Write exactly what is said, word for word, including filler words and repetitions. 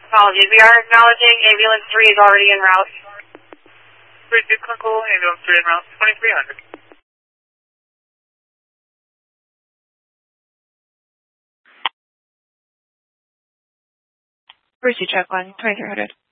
Apologies. We are acknowledging ambulance three is already en route. three two Clinical, ambulance three en route, twenty-three hundred. Brucey check one, twenty-three hundred.